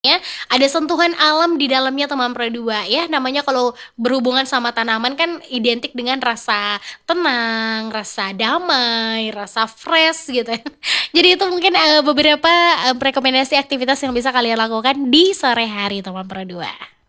Ya, ada sentuhan alam di dalamnya teman Pro 2 ya, namanya kalau berhubungan sama tanaman kan identik dengan rasa tenang, rasa damai, rasa fresh gitu ya. Jadi itu mungkin, beberapa, rekomendasi aktivitas yang bisa kalian lakukan di sore hari teman Pro 2.